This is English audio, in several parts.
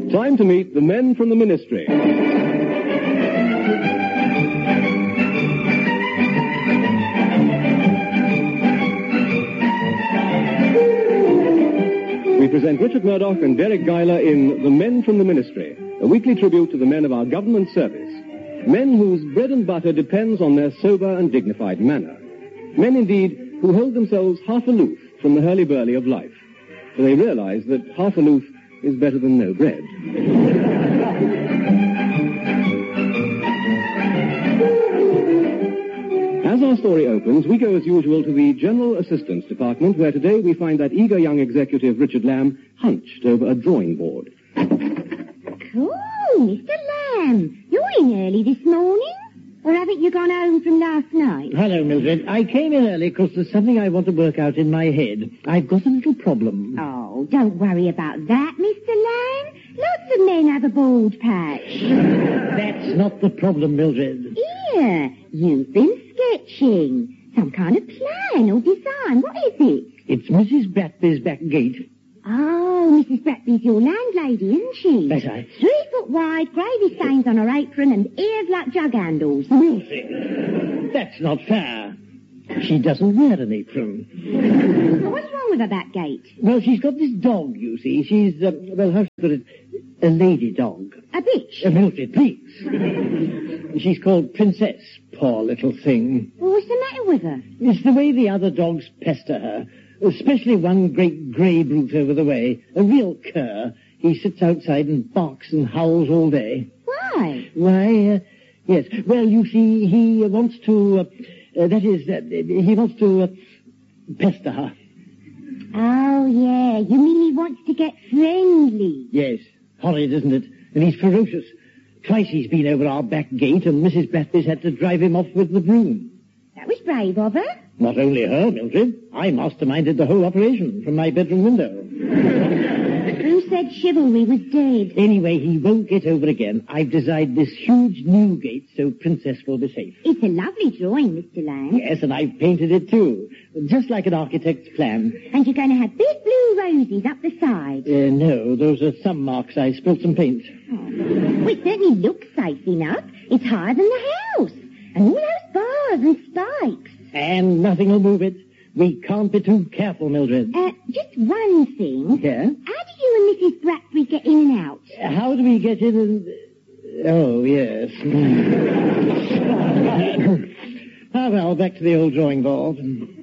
Time to meet the men from the Ministry. We present Richard Murdoch and Derek Geiler in The Men from the Ministry, a weekly tribute to the men of our government service. Men whose bread and butter depends on their sober and dignified manner. Men, indeed, who hold themselves half aloof from the hurly-burly of life, for they realize that half aloof is better than no bread. As our story opens, we go as usual to the General Assistance Department, where today we find that eager young executive, Richard Lamb, hunched over a drawing board. Cool, Mr. Lamb. You're in early this morning? Or haven't you gone home from last night? Hello, Mildred. I came in early because there's something I want to work out in my head. I've got a little problem. Oh, don't worry about that, Mr. Lamb. Lots of men have a bald patch. That's not the problem, Mildred. Here, you've been sketching. Some kind of plan or design. What is it? It's Mrs. Bratby's back gate. Oh, Mrs. Bratby's your landlady, isn't she? That's right. 3 foot wide, gravy stains on her apron and ears like jug handles. Wilson, that's not fair. She doesn't wear an apron. What's wrong with her back gate? Well, she's got this dog, you see. She's, well, how should I put it? A lady dog. A bitch? Mildred, please. She's called Princess, poor little thing. Well, what's the matter with her? It's the way the other dogs pester her. Especially one great grey brute over the way. A real cur. He sits outside and barks and howls all day. Why? Why, yes. Well, you see, he wants to, he wants to pester her. Oh, yeah. You mean he wants to get friendly? Yes. Horrid, isn't it? And he's ferocious. Twice he's been over our back gate, and Mrs. Bratby's had to drive him off with the broom. That was brave of her. Not only her, Mildred. I masterminded the whole operation from my bedroom window. Who said chivalry was dead? Anyway, he won't get over again. I've designed this huge new gate so Princess will be safe. It's a lovely drawing, Mr. Lamb. Yes, and I've painted it too. Just like an architect's plan. And you're going to have big blue roses up the side. No, those are thumb marks. I spilt some paint. Oh. Well, it certainly looks safe enough. It's higher than the house. And all those bars and spikes. And nothing will move it. We can't be too careful, Mildred. Just one thing. Yeah? How do you and Mrs. Bratby get in and out? How do we get in and... Oh, yes. Well, back to the old drawing board.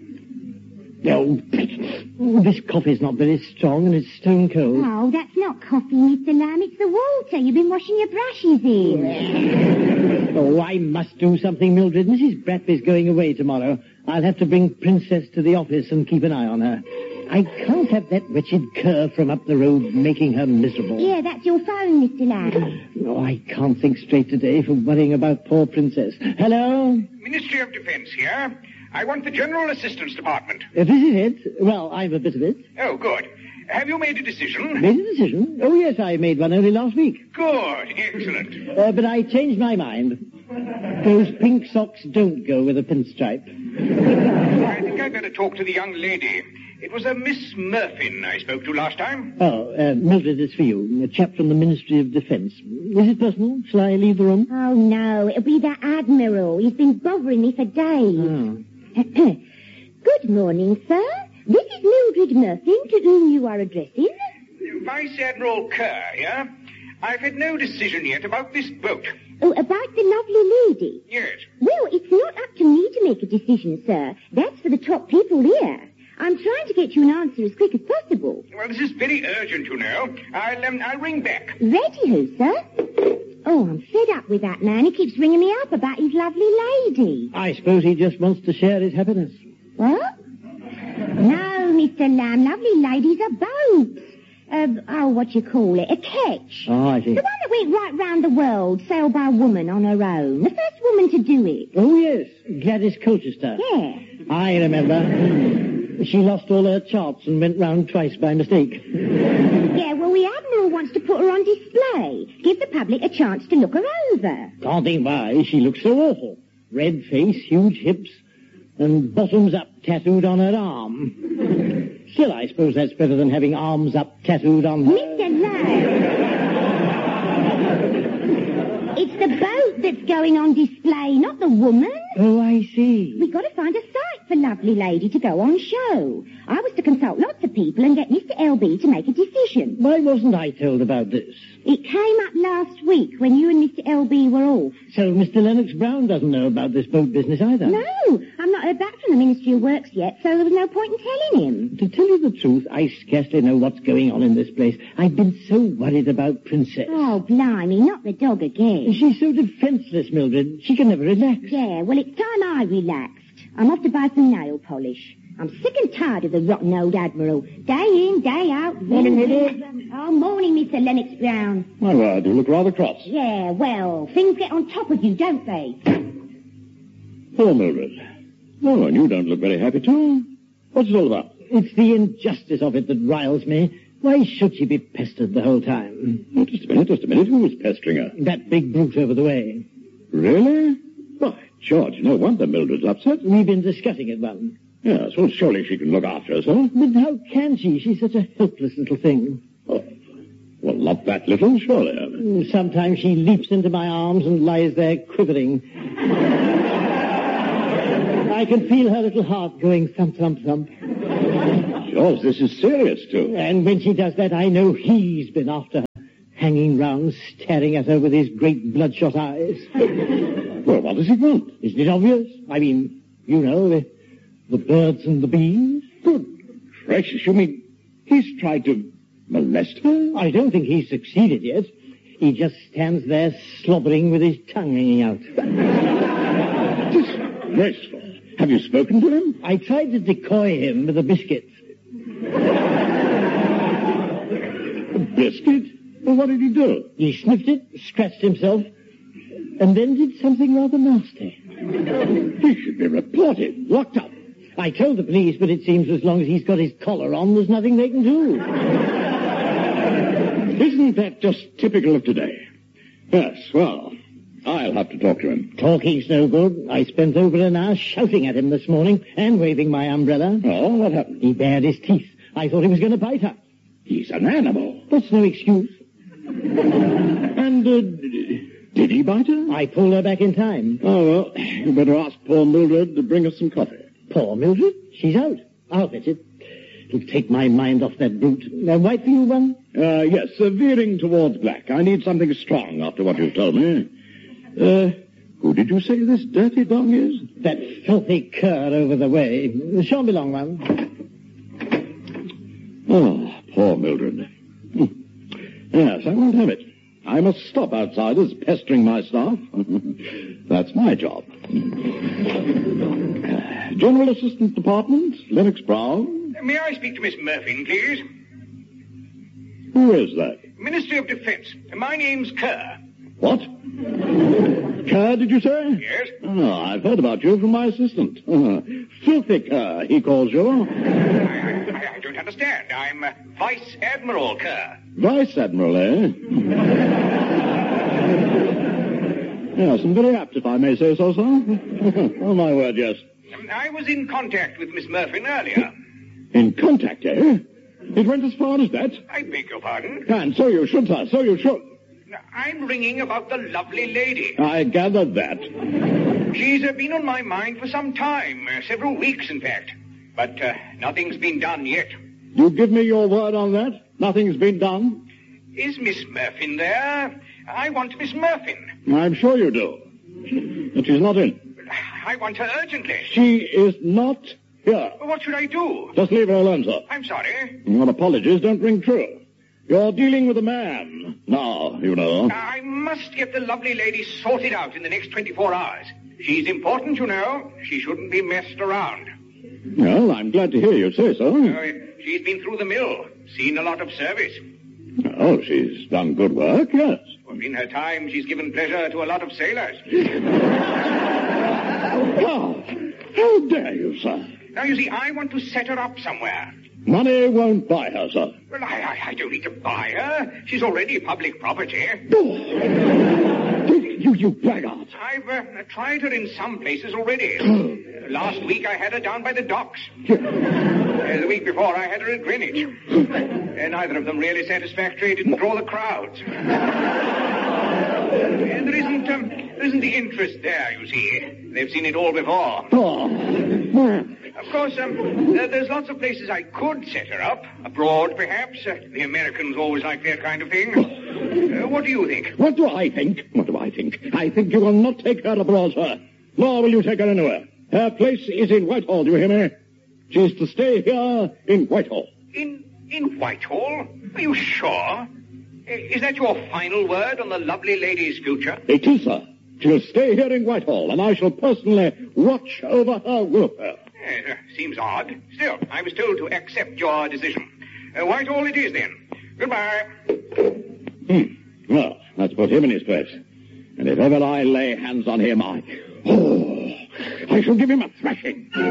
Oh, this coffee's not very strong and it's stone cold. Oh, that's not coffee, Mr. Lamb. It's the water you've been washing your brushes in. Oh, I must do something, Mildred. Mrs. Bratby's going away tomorrow. I'll have to bring Princess to the office and keep an eye on her. I can't have that wretched cur from up the road making her miserable. Yeah, that's your phone, Mr. Lamb. Oh, I can't think straight today for worrying about poor Princess. Hello? Ministry of Defence here. I want the General Assistance Department. This is it. Well, I'm a bit of it. Oh, good. Have you made a decision? Made a decision? Oh, yes, I made one only last week. Good. Excellent. But I changed my mind. Those pink socks don't go with a pinstripe. I think I'd better talk to the young lady. It was a Miss Murfin I spoke to last time. Oh, Mildred, it's for you. A chap from the Ministry of Defence. Is it personal? Shall I leave the room? Oh, no. It'll be that Admiral. He's been bothering me for days. Oh. Good morning, sir. This is Mildred Murfin, to whom you are addressing. Vice Admiral Kerr, yeah? I've had no decision yet about this boat. Oh, about the lovely lady? Yes. Well, it's not up to me to make a decision, sir. That's for the top people here. I'm trying to get you an answer as quick as possible. Well, this is very urgent, you know. I'll ring back. Righty-ho, sir. Oh, I'm fed up with that man. He keeps ringing me up about his lovely lady. I suppose he just wants to share his happiness. What? No, Mr. Lamb. Lovely ladies are boats. What you call it? A ketch. Oh, I see. The one that went right round the world, sailed by a woman on her own. The first woman to do it. Oh, yes. Gladys Colchester. Yeah. I remember. She lost all her charts and went round twice by mistake. Yeah, well, the Admiral wants to put her on display. Give the public a chance to look her over. Can't think why. She looks so awful. Red face, huge hips, and bottoms up tattooed on her arm. Still, I suppose that's better than having arms up tattooed on her. Mr. Lamb. It's the boat that's going on display, not the woman. Oh, I see. We've got to find a site for Lovely Lady to go on show. I was to consult lots of people and get Mr. LB to make a decision. Why wasn't I told about this? It came up last week when you and Mr. LB were off. So Mr. Lennox Brown doesn't know about this boat business either? No, I've not heard back from the Ministry of Works yet, so there was no point in telling him. To tell you the truth, I scarcely know what's going on in this place. I've been so worried about Princess. Oh, blimey, not the dog again. She's so defenseless, Mildred. She can never relax. Yeah, well, it's time I relaxed. I'm off to buy some nail polish. I'm sick and tired of the rotten old Admiral. Day in, day out. Morning, Mildred. Oh, morning, Mr. Lennox Brown. My word, you look rather cross. Yeah, well, things get on top of you, don't they? Poor Mildred. Oh, and you don't look very happy, too. What's it all about? It's the injustice of it that riles me. Why should she be pestered the whole time? Oh, just a minute. Who was pestering her? That big brute over the way. Really? Why, George, no wonder Mildred's upset. We've been discussing it, Mum. Yes, well, surely she can look after herself. But how can she? She's such a helpless little thing. Oh, well, not that little, surely. Sometimes she leaps into my arms and lies there quivering. I can feel her little heart going thump, thump, thump. George, this is serious, too. And when she does that, I know he's been after her, hanging round, staring at her with his great bloodshot eyes. Well, what does he want? Isn't it obvious? I mean, you know, the birds and the bees. Good gracious, you mean he's tried to molest her? I don't think he's succeeded yet. He just stands there slobbering with his tongue hanging out. Disgraceful. Have you spoken to him? I tried to decoy him with a biscuit. A biscuit? Well, what did he do? He sniffed it, scratched himself, and then did something rather nasty. He should be reported, locked up. I told the police, but it seems as long as he's got his collar on, there's nothing they can do. Isn't that just typical of today? Yes, well, I'll have to talk to him. Talking's no good. I spent over an hour shouting at him this morning and waving my umbrella. Oh, what happened? He bared his teeth. I thought he was going to bite her. He's an animal. That's no excuse. And, did he bite her? I pulled her back in time. Oh, well, you better ask poor Mildred to bring us some coffee. Poor Mildred? She's out. I'll fetch it. It'll take my mind off that brute. White for you, one? Yes, veering towards black. I need something strong after what you've told me. Who did you say this dirty dog is? That filthy cur over the way. The Chambelong one. Oh, poor Mildred. Yes, I won't have it. I must stop outsiders pestering my staff. That's my job. General Assistant Department, Lennox Brown. May I speak to Miss Murphy, please? Who is that? Ministry of Defense. My name's Kerr. What? Kerr, did you say? Yes? Oh, I've heard about you from my assistant. Filthy Kerr, he calls you. I don't understand. I'm Vice Admiral Kerr. Vice Admiral, eh? Yes, and very apt, if I may say so, sir. Oh, my word, yes. I was in contact with Miss Murphy earlier. In contact, eh? It went as far as that? I beg your pardon? And so you should, sir, so you should. I'm ringing about the lovely lady. I gathered that. She's been on my mind for some time, several weeks, in fact. But nothing's been done yet. You give me your word on that? Nothing's been done? Is Miss Murphy there? I want Miss Murphy. I'm sure you do. But she's not in. I want her urgently. She is not here. What should I do? Just leave her alone, sir. I'm sorry. Your apologies don't ring true. You're dealing with a man. Now, you know. I must get the lovely lady sorted out in the next 24 hours. She's important, you know. She shouldn't be messed around. Well, I'm glad to hear you say so. She's been through the mill, seen a lot of service. Oh, she's done good work, yes. Well, in her time, she's given pleasure to a lot of sailors. Oh, how dare you, sir? Now, you see, I want to set her up somewhere. Money won't buy her, sir. Well, I don't need to buy her. She's already public property. You braggart. I've tried her in some places already. Last week I had her down by the docks. The week before I had her at Greenwich. Neither of them really satisfactory. Didn't draw the crowds. There isn't the interest there, you see. They've seen it all before. Of course, there's lots of places I could set her up. Abroad, perhaps. The Americans always like that kind of thing. What do you think? What do I think? I think you will not take her abroad, sir. Nor will you take her anywhere. Her place is in Whitehall, do you hear me? She is to stay here in Whitehall. In Whitehall? Are you sure? Is that your final word on the lovely lady's future? It is, sir. She'll stay here in Whitehall, and I shall personally watch over her welfare. Seems odd. Still, I was told to accept your decision. Whitehall it is, then. Goodbye. Well, let's put him in his place. And if ever I lay hands on him, I shall give him a thrashing.